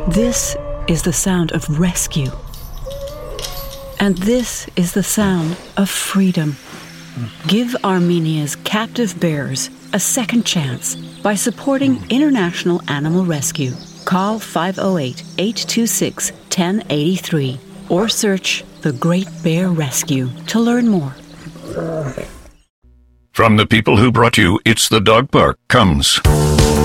This is the sound of rescue. And this is the sound of freedom. Give Armenia's captive bears a second chance by supporting International Animal Rescue. Call 508-826-1083 or search The Great Bear Rescue to learn more. From the people who brought you It's the Dog Park comes